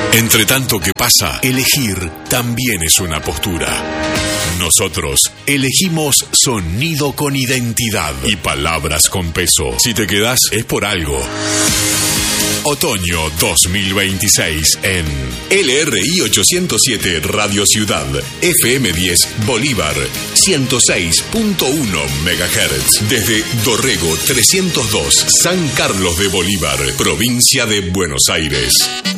Entre tanto que pasa, elegir también es una postura. Nosotros elegimos sonido con identidad y palabras con peso. Si te quedás es por algo. Otoño 2026 en LRI 807 Radio Ciudad, FM 10 Bolívar, 106.1 MHz. Desde Dorrego 302, San Carlos de Bolívar, provincia de Buenos Aires.